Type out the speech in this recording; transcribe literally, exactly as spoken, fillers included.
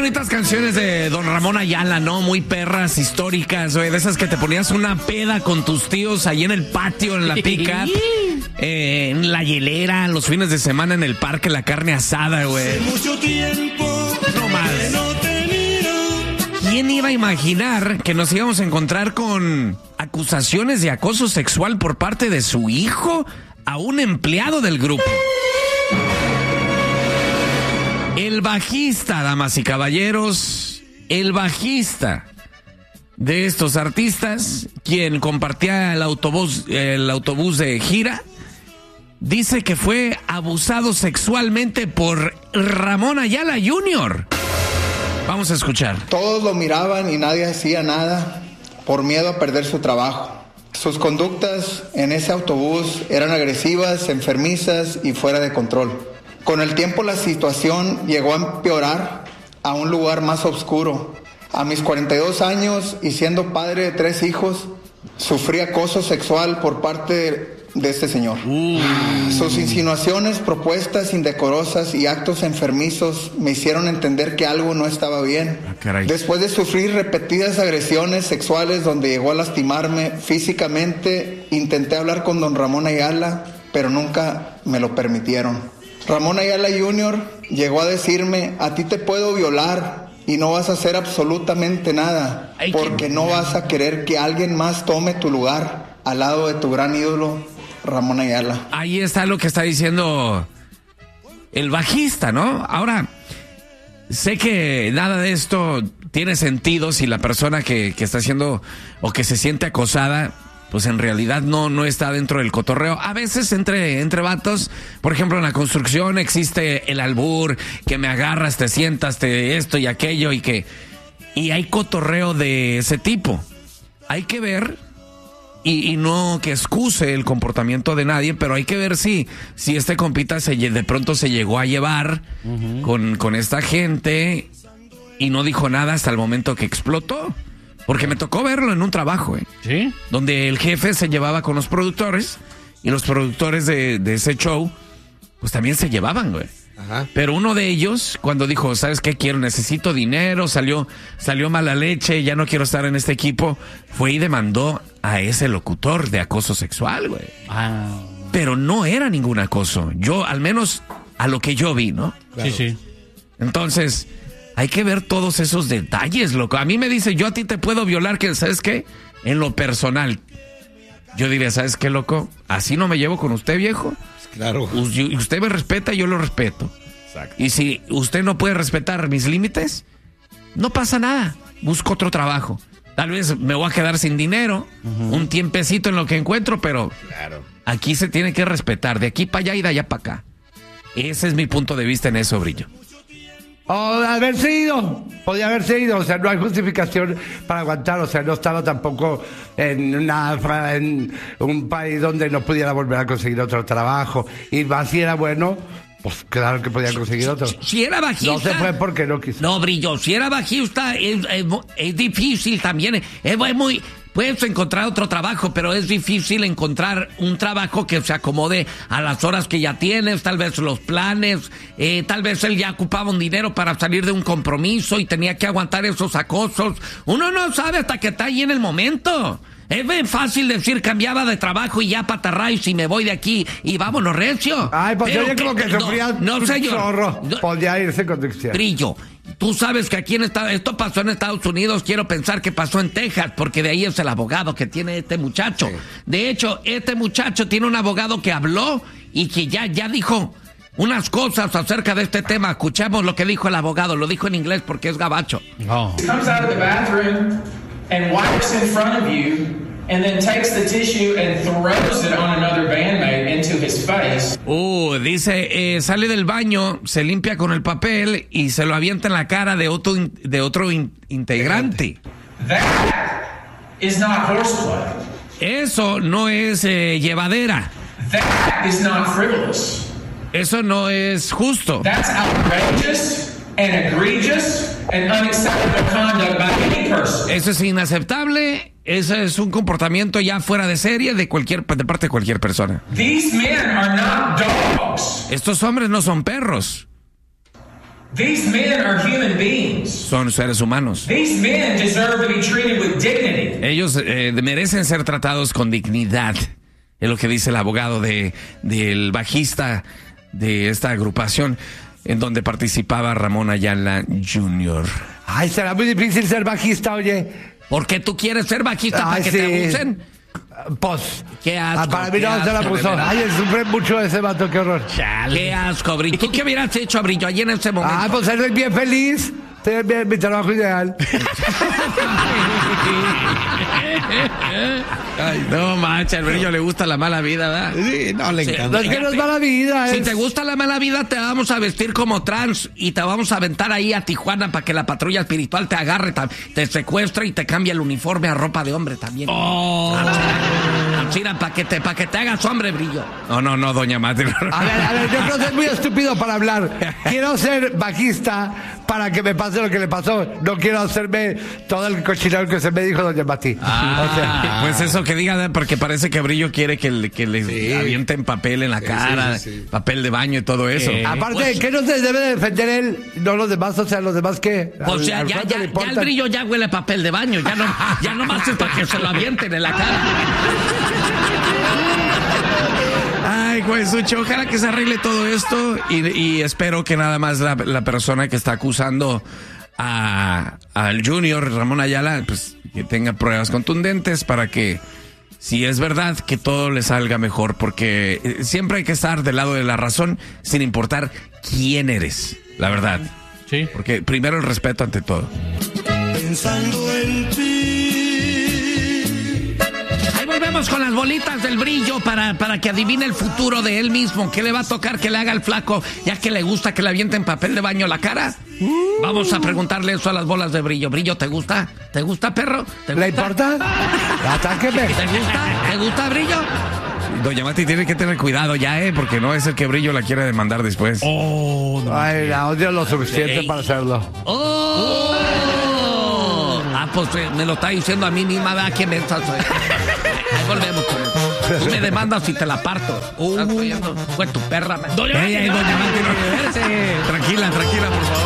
bonitas canciones de Don Ramón Ayala, ¿no? Muy perras, históricas, güey. De esas que te ponías una peda con tus tíos ahí en el patio, en la pick-up, eh, en la hielera, los fines de semana en el parque, la carne asada, güey. Mucho tiempo. No más. ¿Quién iba a imaginar que nos íbamos a encontrar con acusaciones de acoso sexual por parte de su hijo a un empleado del grupo? El bajista, damas y caballeros, el bajista de estos artistas, quien compartía el autobús, el autobús de gira, dice que fue abusado sexualmente por Ramón Ayala junior Vamos a escuchar. Todos lo miraban y nadie hacía nada por miedo a perder su trabajo. Sus conductas en ese autobús eran agresivas, enfermizas y fuera de control. Con el tiempo la situación llegó a empeorar a un lugar más oscuro. A mis cuarenta y dos años y siendo padre de tres hijos, sufrí acoso sexual por parte de, de este señor. Uh. Sus insinuaciones, propuestas indecorosas y actos enfermizos me hicieron entender que algo no estaba bien. Ah, Después de sufrir repetidas agresiones sexuales donde llegó a lastimarme físicamente, intenté hablar con don Ramón Ayala, pero nunca me lo permitieron. Ramón Ayala junior llegó a decirme, a ti te puedo violar y no vas a hacer absolutamente nada, porque no vas a querer que alguien más tome tu lugar al lado de tu gran ídolo, Ramón Ayala. Ahí está lo que está diciendo el bajista, ¿no? Ahora, sé que nada de esto tiene sentido si la persona que, que está haciendo o que se siente acosada, pues en realidad no, no está dentro del cotorreo. A veces entre, entre vatos, por ejemplo en la construcción existe el albur, que me agarras, te sientas, te esto y aquello, y que y hay cotorreo de ese tipo. Hay que ver, y, y no que excuse el comportamiento de nadie, pero hay que ver si, si este compita se, de pronto se llegó a llevar uh-huh. con, con esta gente y no dijo nada hasta el momento que explotó. Porque me tocó verlo en un trabajo, ¿eh? ¿Sí? Donde el jefe se llevaba con los productores y los productores de, de ese show, pues también se llevaban, güey. Ajá. Pero uno de ellos, cuando dijo, ¿sabes qué quiero? Necesito dinero, salió, salió mala leche, ya no quiero estar en este equipo, fue y demandó a ese locutor de acoso sexual, güey. Ah. Pero no era ningún acoso. Yo, al menos, a lo que yo vi, ¿no? Claro. Sí, sí. Entonces, hay que ver todos esos detalles, loco. A mí me dice, yo a ti te puedo violar, que ¿sabes qué? En lo personal. Yo diría, ¿sabes qué, loco? Así no me llevo con usted, viejo. Claro. Usted me respeta, yo lo respeto. Exacto. Y si usted no puede respetar mis límites, no pasa nada. Busco otro trabajo. Tal vez me voy a quedar sin dinero, uh-huh. un tiempecito en lo que encuentro, pero claro. Aquí se tiene que respetar. De aquí para allá y de allá para acá. Ese es mi punto de vista en eso, Brillo. O haberse ido, podía haberse ido, o sea, no hay justificación para aguantar, o sea, no estaba tampoco en, una, en un país donde no pudiera volver a conseguir otro trabajo, y más si era bueno, pues claro que podía conseguir otro. Si, si era bajista. No se fue porque no quiso. No, Brillo, si era bajista es, es, es difícil también, es, es muy... Puedes encontrar otro trabajo, pero es difícil encontrar un trabajo que se acomode a las horas que ya tienes, tal vez los planes, eh, tal vez él ya ocupaba un dinero para salir de un compromiso y tenía que aguantar esos acosos. Uno no sabe hasta que está ahí en el momento. Es bien fácil decir cambiaba de trabajo y ya patarrayos y me voy de aquí y vámonos recio. Ay, pues pero oye, que, como que sufría no, no, señor. Zorro. No, podía irse con dicción. Brillo. Tú sabes que aquí en esta, esto pasó en Estados Unidos, quiero pensar que pasó en Texas, porque de ahí es el abogado que tiene este muchacho. Sí. De hecho, este muchacho tiene un abogado que habló y que ya, ya dijo unas cosas acerca de este tema. Escuchemos lo que dijo el abogado, lo dijo en inglés porque es gabacho. Oh. Comes out of the bathroom and wipes in front of you. And then takes the tissue and throws it on another bandmate into his face. Uh, dice, eh, sale del baño, se limpia con el papel y se lo avienta en la cara de otro, de otro in, integrante. That is not horseplay. Eso no es eh, llevadera. That is not frivolous. Eso no es justo. That's outrageous and egregious and unacceptable conduct by any person. Eso es inaceptable. Ese es un comportamiento ya fuera de serie de cualquier de parte de cualquier persona. These men are not dogs. Estos hombres no son perros. These men are human beings. son seres humanos. These men deserve to be treated with dignity. Ellos eh, merecen ser tratados con dignidad. Es lo que dice el abogado de del bajista de esta agrupación en donde participaba Ramón Ayala junior Ay, será muy difícil ser bajista, oye. ¿Por qué tú quieres ser bajista? ¿Para Ay, que sí. te abusen? Pues. Qué asco. Ah, para mí no qué se la asco, puso. de verdad. Ay, sufre mucho ese vato, qué horror. Qué asco, Brillo. ¿Tú qué hubieras hecho, Brillo, allí en ese momento? Ah, pues eres bien feliz. Estoy bien, mi trabajo ideal. Ay, no mancha, al Brillo le gusta la mala vida, ¿verdad? Sí, no le Sí, encanta. No es que no es mala vida, Si es... te gusta la mala vida, te vamos a vestir como trans y te vamos a aventar ahí a Tijuana para que la patrulla espiritual te agarre, te secuestre y te cambie el uniforme a ropa de hombre también. ¡Oh! Para que, te, pa que te hagas hombre, Brillo. No, no, no, doña Mati. A ver, a ver, yo creo que es muy estúpido para hablar. Quiero ser bajista para que me pase lo que le pasó. No quiero hacerme todo el cochinero que se me dijo doña Mati. Ah, O sea, pues eso que diga, porque parece que Brillo quiere que le, que le Sí. avienten papel en la Sí, cara, sí, sí, sí. papel de baño y todo eso. aparte, Pues- ¿qué no se debe de defender él? No los demás, o sea, los demás qué. Pues Al- ya, al ya, cuánto ya, le ya importa. el Brillo ya huele a papel de baño, ya no, ya no más es para que se lo avienten en la cara. Ay, pues, Sucho, ojalá que se arregle todo esto y, y espero que nada más la, la persona que está acusando a, al Junior, Ramón Ayala, pues que tenga pruebas contundentes para que, si es verdad, que todo le salga mejor, porque eh, siempre hay que estar del lado de la razón sin importar quién eres, la verdad. Sí. Porque primero el respeto ante todo. Pensando en ti. Ahí volvemos con las bolitas del Brillo para, para que adivine el futuro de él mismo. ¿Qué le va a tocar que le haga el flaco, ya que le gusta que le avienten papel de baño a la cara? Vamos a preguntarle eso a las bolas de Brillo. Brillo, ¿te gusta? ¿Te gusta, perro? ¿Te ¿Le gusta? importa? Atáqueme. ¿Te gusta? ¿Te gusta, Brillo? Doña Mati tiene que tener cuidado ya, ¿eh? Porque no es el que Brillo la quiere demandar después. Oh, no. Ay, la odio lo suficiente Ey. para hacerlo. ¡Oh! Ah, pues eh, me lo está diciendo a mí misma, ¿verdad? ¿Qué mensaje soy? Ahí volvemos con eso. Tú me demandas y te la parto. ¿Estás oyendo? Fue tu perra. man. Doña Ey, ey, Mati, doña Mati, no. espérese. Tranquila, tranquila, por favor.